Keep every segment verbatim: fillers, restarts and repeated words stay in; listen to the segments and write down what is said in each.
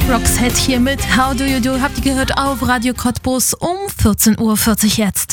Roxette hier mit How Do You Do? Habt ihr gehört auf Radio Cottbus um vierzehn Uhr vierzig jetzt.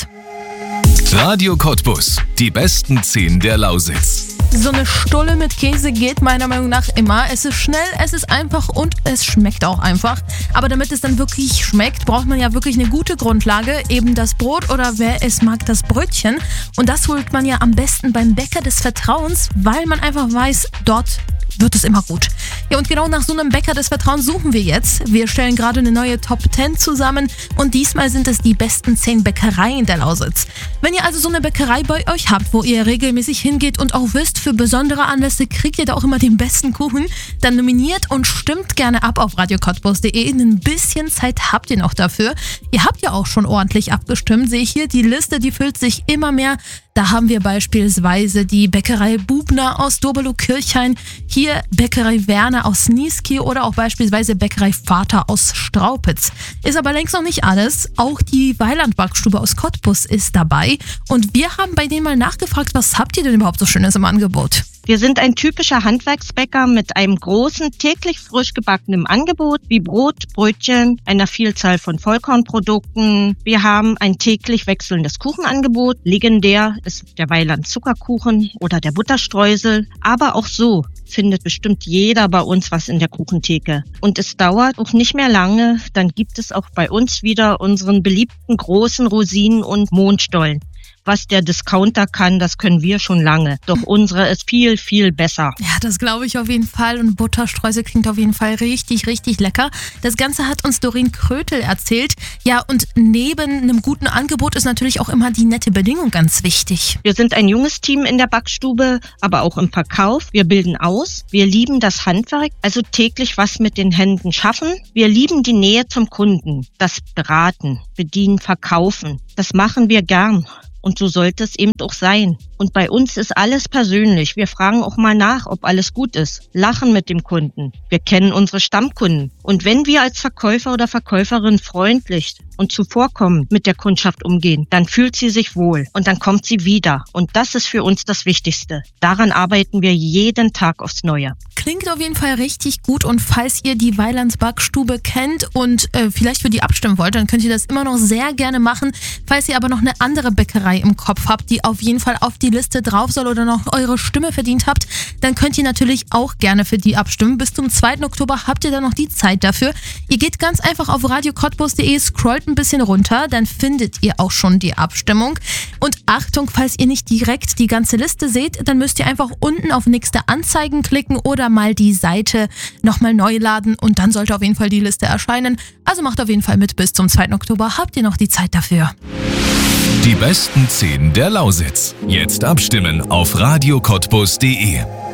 Radio Cottbus, die besten zehn der Lausitz. So eine Stulle mit Käse geht meiner Meinung nach immer. Es ist schnell, es ist einfach und es schmeckt auch einfach. Aber damit es dann wirklich schmeckt, braucht man ja wirklich eine gute Grundlage. Eben das Brot oder wer es mag, das Brötchen. Und das holt man ja am besten beim Bäcker des Vertrauens, weil man einfach weiß, dort wird es immer gut. Ja, und genau nach so einem Bäcker des Vertrauens suchen wir jetzt. Wir stellen gerade eine neue Top zehn zusammen und diesmal sind es die besten zehn Bäckereien der Lausitz. Wenn ihr also so eine Bäckerei bei euch habt, wo ihr regelmäßig hingeht und auch wisst, für besondere Anlässe kriegt ihr da auch immer den besten Kuchen, dann nominiert und stimmt gerne ab auf radio cottbus punkt de. Ein bisschen Zeit habt ihr noch dafür. Ihr habt ja auch schon ordentlich abgestimmt, sehe ich hier. Die Liste, die füllt sich immer mehr. Da haben wir beispielsweise die Bäckerei Bubner aus Doberlo-Kirchhain, hier Bäckerei Werner aus Niesky oder auch beispielsweise Bäckerei Vater aus Straupitz. Ist aber längst noch nicht alles. Auch die Weiland-Backstube aus Cottbus ist dabei. Und wir haben bei denen mal nachgefragt, was habt ihr denn überhaupt so Schönes im Angebot? Wir sind ein typischer Handwerksbäcker mit einem großen, täglich frisch gebackenen Angebot wie Brot, Brötchen, einer Vielzahl von Vollkornprodukten. Wir haben ein täglich wechselndes Kuchenangebot. Legendär ist der Weiland Zuckerkuchen oder der Butterstreusel. Aber auch so findet bestimmt jeder bei uns was in der Kuchentheke. Und es dauert auch nicht mehr lange, dann gibt es auch bei uns wieder unseren beliebten großen Rosinen und Mondstollen. Was der Discounter kann, das können wir schon lange. Doch unsere ist viel, viel besser. Ja, das glaube ich auf jeden Fall. Und Butterstreusel klingt auf jeden Fall richtig, richtig lecker. Das Ganze hat uns Doreen Krötel erzählt. Ja, und neben einem guten Angebot ist natürlich auch immer die nette Bedingung ganz wichtig. Wir sind ein junges Team in der Backstube, aber auch im Verkauf. Wir bilden aus. Wir lieben das Handwerk, also täglich was mit den Händen schaffen. Wir lieben die Nähe zum Kunden, das Beraten, Bedienen, Verkaufen. Das machen wir gern. Und so sollte es eben auch sein. Und bei uns ist alles persönlich. Wir fragen auch mal nach, ob alles gut ist. Lachen mit dem Kunden. Wir kennen unsere Stammkunden. Und wenn wir als Verkäufer oder Verkäuferin freundlich und zuvorkommend mit der Kundschaft umgehen, dann fühlt sie sich wohl und dann kommt sie wieder. Und das ist für uns das Wichtigste. Daran arbeiten wir jeden Tag aufs Neue. Klingt auf jeden Fall richtig gut und falls ihr die Weilands Backstube kennt und äh, vielleicht für die abstimmen wollt, dann könnt ihr das immer noch sehr gerne machen. Falls ihr aber noch eine andere Bäckerei im Kopf habt, die auf jeden Fall auf die Liste drauf soll oder noch eure Stimme verdient habt, dann könnt ihr natürlich auch gerne für die abstimmen. Bis zum zweiten Oktober habt ihr dann noch die Zeit dafür. Ihr geht ganz einfach auf radio cottbus punkt de, scrollt ein bisschen runter, dann findet ihr auch schon die Abstimmung. Und Achtung, falls ihr nicht direkt die ganze Liste seht, dann müsst ihr einfach unten auf nächste Anzeigen klicken oder mal die Seite nochmal neu laden und dann sollte auf jeden Fall die Liste erscheinen. Also macht auf jeden Fall mit, bis zum zweiten Oktober habt ihr noch die Zeit dafür. Die besten zehn der Lausitz. Jetzt abstimmen auf radio cottbus punkt de.